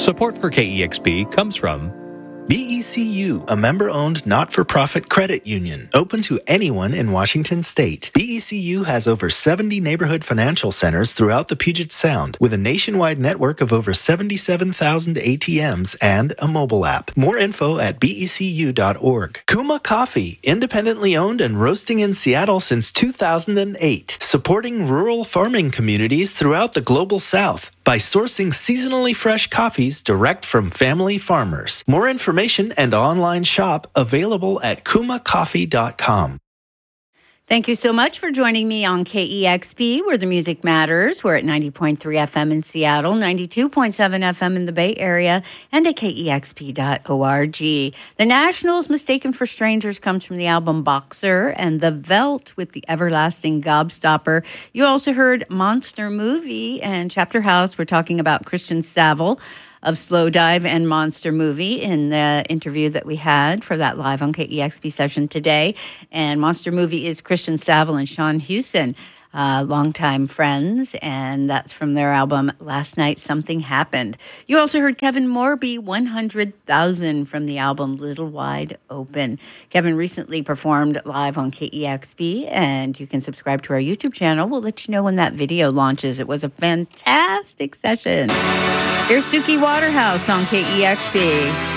Support for KEXP comes from BECU, a member-owned not-for-profit credit union, open to anyone in Washington state. BECU has over 70 neighborhood financial centers throughout the Puget Sound, with a nationwide network of over 77,000 ATMs and a mobile app. More info at becu.org. Kuma Coffee, independently owned and roasting in Seattle since 2008, supporting rural farming communities throughout the global South by sourcing seasonally fresh coffees direct from family farmers. More information and online shop available at kumacoffee.com. Thank you so much for joining me on KEXP, where the music matters. We're at 90.3 FM in Seattle, 92.7 FM in the Bay Area, and at KEXP.org. The Nationals' Mistaken for Strangers comes from the album Boxer, and The Veldt with The Everlasting Gobstopper. You also heard Monster Movie and Chapter House. We're talking about Christian Saville of Slowdive and Monster Movie in the interview that we had for that live on KEXP session today. And Monster Movie is Christian Saville and Sean Hewson, longtime friends, and that's from their album Last Night Something Happened. You also heard Kevin Morby, 100,000 from the album Little Wide Open. Kevin recently performed live on KEXP, and you can subscribe to our YouTube channel. We'll let you know when that video launches. It was a fantastic session. Here's Suki Waterhouse on KEXP.